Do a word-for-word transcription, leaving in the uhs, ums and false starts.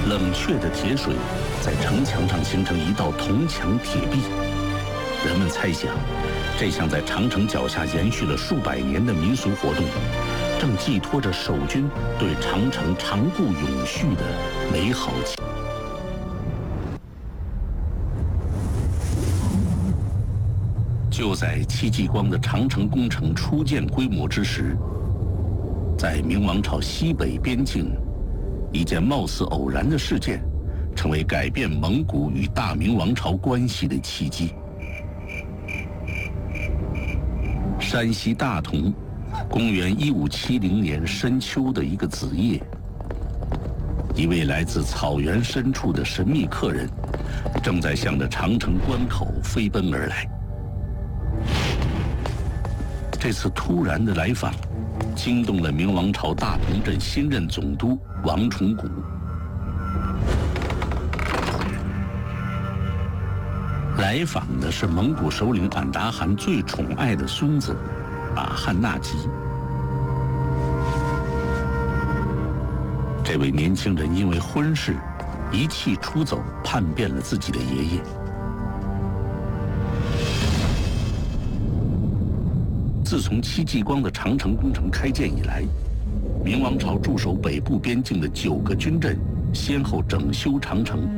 冷却的铁水在城墙上形成一道铜墙铁壁。人们猜想，这项在长城脚下延续了数百年的民俗活动，正寄托着守军对长城长固永续的美好期待。就在戚继光的长城工程初见规模之时，在明王朝西北边境，一件貌似偶然的事件，成为改变蒙古与大明王朝关系的契机。山西大同，公元一五七零年深秋的一个子夜，一位来自草原深处的神秘客人，正在向着长城关口飞奔而来。这次突然的来访，惊动了明王朝大同镇新任总督王崇古。来访的是蒙古首领俺答汗最宠爱的孙子阿汗纳吉。这位年轻人因为婚事一气出走，叛变了自己的爷爷。自从戚继光的长城工程开建以来，明王朝驻守北部边境的九个军镇先后整修长城。